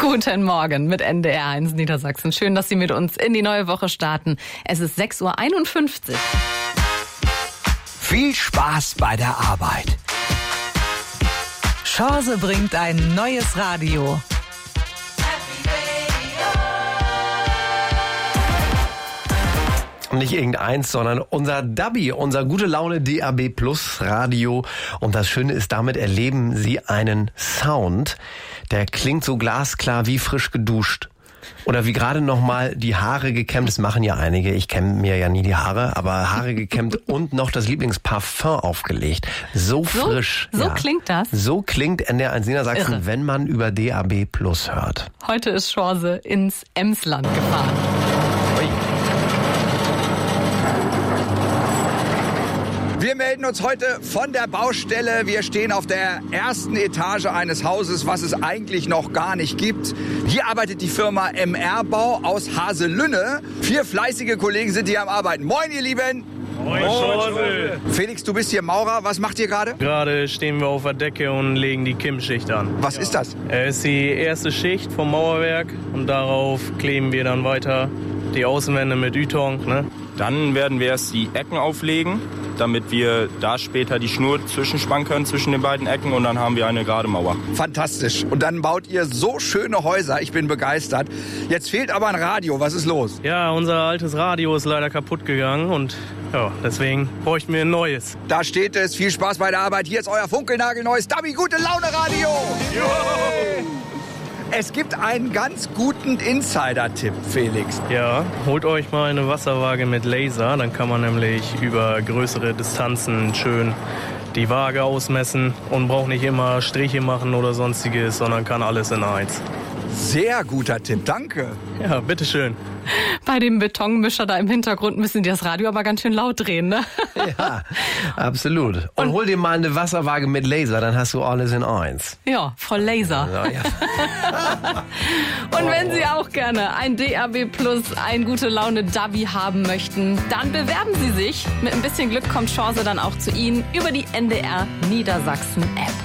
Guten Morgen mit NDR 1 Niedersachsen. Schön, dass Sie mit uns in die neue Woche starten. Es ist 6:51 Uhr. Viel Spaß bei der Arbeit. Chance bringt ein neues Radio. Nicht irgendeins, sondern unser DABi, unser gute Laune DAB Plus Radio. Und das Schöne ist, damit erleben Sie einen Sound, der klingt so glasklar wie frisch geduscht. Oder wie gerade nochmal die Haare gekämmt, das machen ja einige, ich kämme mir ja nie die Haare, aber Haare gekämmt und noch das Lieblingsparfum aufgelegt. So frisch. So klingt das? So klingt NDR 1 Niedersachsen, Irre. Wenn man über DAB Plus hört. Heute ist Chance ins Emsland gefahren. Wir melden uns heute von der Baustelle. Wir stehen auf der ersten Etage eines Hauses, was es eigentlich noch gar nicht gibt. Hier arbeitet die Firma MR Bau aus Haselünne. 4 fleißige Kollegen sind hier am Arbeiten. Moin, ihr Lieben! Moin, Chance. Felix, du bist hier Maurer. Was macht ihr gerade? Gerade stehen wir auf der Decke und legen die Kimmschicht an. Was ist das? Es ist die erste Schicht vom Mauerwerk und darauf kleben wir dann weiter die Außenwände mit Ytong. Ne? Dann werden wir erst die Ecken auflegen, damit wir da später die Schnur zwischenspannen können zwischen den beiden Ecken und dann haben wir eine gerade Mauer. Fantastisch. Und dann baut ihr so schöne Häuser. Ich bin begeistert. Jetzt fehlt aber ein Radio. Was ist los? Ja, unser altes Radio ist leider kaputt gegangen und ja, deswegen bräuchten wir ein neues. Da steht es. Viel Spaß bei der Arbeit. Hier ist euer funkelnagelneues DABi Gute Laune Radio. Es gibt einen ganz guten Insider-Tipp, Felix. Ja, holt euch mal eine Wasserwaage mit Laser, dann kann man nämlich über größere Distanzen schön die Waage ausmessen und braucht nicht immer Striche machen oder sonstiges, sondern kann alles in eins. Sehr guter Tipp, danke. Ja, bitteschön. Bei dem Betonmischer da im Hintergrund müssen die das Radio aber ganz schön laut drehen, ne? Ja, absolut. Und hol dir mal eine Wasserwaage mit Laser, dann hast du alles in eins. Ja, voll Laser. Ja, ja. Und wenn Sie auch gerne ein DAB Plus, ein gute Laune DABi haben möchten, dann bewerben Sie sich. Mit ein bisschen Glück kommt Chance dann auch zu Ihnen über die NDR Niedersachsen App.